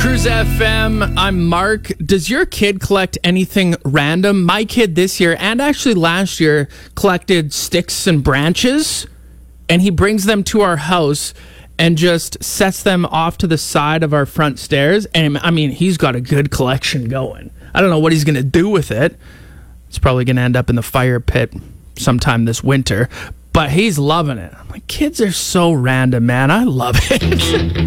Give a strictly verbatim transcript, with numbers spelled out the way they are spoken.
Cruise F M, I'm Mark. Does your kid collect anything random? My kid this year, and actually last year, collected sticks and branches, and he brings them to our house and just sets them off to the side of our front stairs. And I mean, he's got a good collection going. I don't know what he's going to do with it. It's probably going to end up in the fire pit sometime this winter, but he's loving it. I'm like, kids are so random, man. I love it.